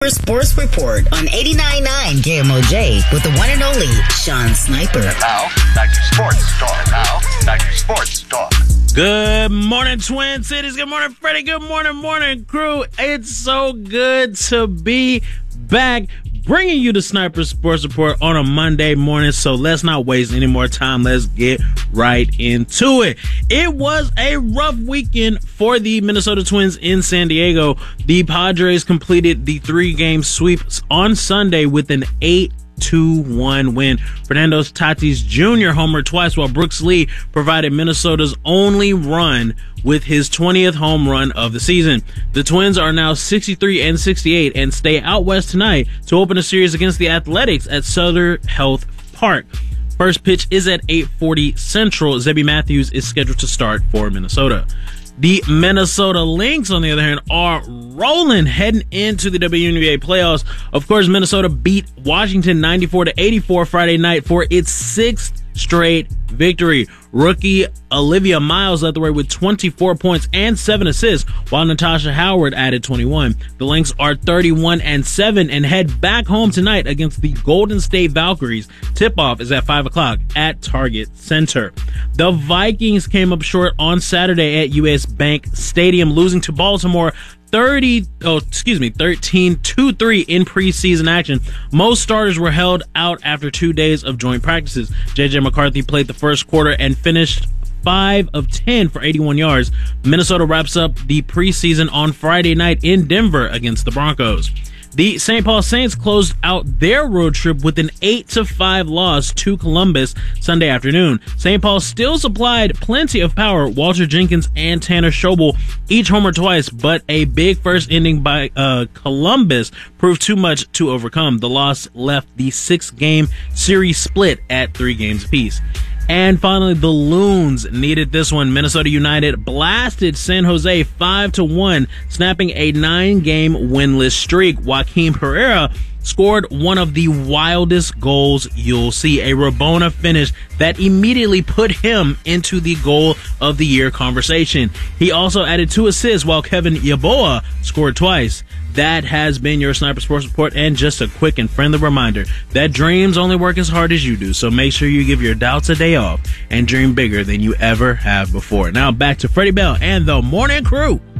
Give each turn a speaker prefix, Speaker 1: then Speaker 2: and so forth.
Speaker 1: Sports Report on 89.9 KMOJ with the one and only Sean Sniper.
Speaker 2: Now, back to sports talk.
Speaker 3: Good morning, Twin Cities. Good morning, Freddie. Good morning, crew. It's so good to be back, bringing you the Sniper Sports Report on a Monday morning. So let's not waste any more time. Let's get right into it. It was a rough weekend for the Minnesota Twins in San Diego. The Padres completed the 3-game sweep on Sunday with an 8-1 win. Fernando Tatis Jr. homered twice, while Brooks Lee provided Minnesota's only run with his 20th home run of the season. The Twins are now 63-68 and stay out west tonight to open a series against the Athletics at Southern Health Park. First pitch is at 8:40 Central. Zebby Matthews is scheduled to start for Minnesota. The Minnesota Lynx, on the other hand, are rolling heading into the WNBA playoffs. Of course, Minnesota beat Washington 94-84 Friday night for its 6th straight victory. Rookie Olivia Miles led the way with 24 points and 7 assists, while Natasha Howard added 21. The Lynx are 31-7 and head back home tonight against the Golden State Valkyries. Tip-off is at 5 o'clock at Target Center. The Vikings came up short on Saturday at US Bank Stadium, losing to Baltimore 13-2-3 in preseason action. Most starters were held out after 2 days of joint practices. J.J. McCarthy played the first quarter and finished 5 of 10 for 81 yards. Minnesota wraps up the preseason on Friday night in Denver against the Broncos. The St. Paul Saints closed out their road trip with an 8-5 loss to Columbus Sunday afternoon. St. Paul still supplied plenty of power. Walter Jenkins and Tanner Schobel each homered twice, but a big first inning by Columbus proved too much to overcome. The loss left the 6-game series split at 3 games apiece. And finally, the Loons needed this one. Minnesota United blasted San Jose 5-1, snapping a 9-game winless streak. Joaquin Pereira scored one of the wildest goals you'll see, a Rabona finish that immediately put him into the goal of the year conversation. He also added 2 assists, while Kevin Yeboah scored twice. That has been your Sniper Sports Report, and just a quick and friendly reminder that dreams only work as hard as you do, so make sure you give your doubts a day off and dream bigger than you ever have before. Now back to Freddie Bell and the morning crew.